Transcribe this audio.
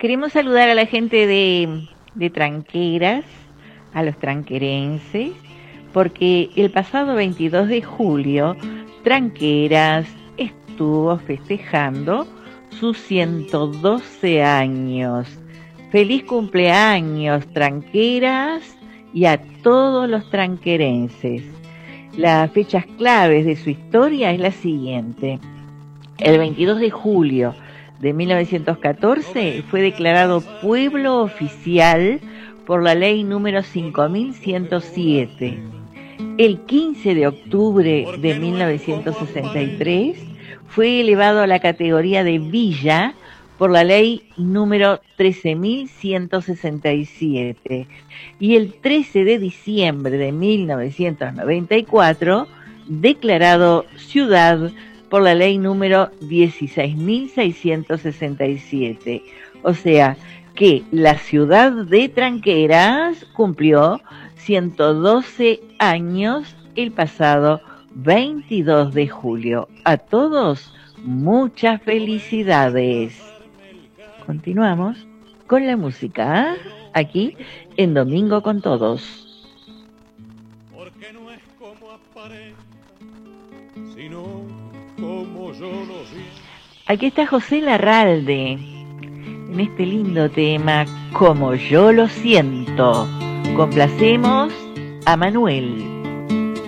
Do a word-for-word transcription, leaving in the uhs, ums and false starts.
Queremos saludar a la gente de, de Tranqueras, a los tranquerenses, porque el pasado veintidós de julio, Tranqueras estuvo festejando sus ciento doce años. ¡Feliz cumpleaños, Tranqueras! Y a todos los tranquerenses. Las fechas claves de su historia es la siguiente. El veintidós de julio de mil novecientos catorce fue declarado pueblo oficial por la ley número cinco mil ciento siete. El quince de octubre de mil novecientos sesenta y tres fue elevado a la categoría de villa por la ley número trece mil ciento sesenta y siete. Y el trece de diciembre de mil novecientos noventa y cuatro, declarado ciudad por la ley número dieciséis mil seiscientos sesenta y siete. O sea que la ciudad de Tranqueras cumplió ciento doce años el pasado veintidós de julio. A todos, muchas felicidades. Continuamos con la música, ¿eh? Aquí en Domingo con Todos. Porque no es como aparenta, sino como yo lo vi. Aquí está José Larralde en este lindo tema, Como yo lo siento. Complacemos a Manuel.